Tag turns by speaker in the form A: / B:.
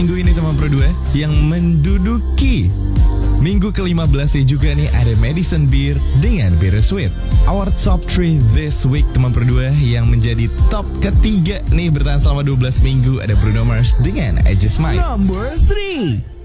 A: Minggu ini teman Pro 2 yang menduduki minggu ke-15 juga nih ada Madison Beer dengan Bittersweet. Our top 3 this week teman Pro 2 yang menjadi top ketiga nih bertahan selama 12 minggu ada Bruno Mars dengan I Just Might.
B: Number 3.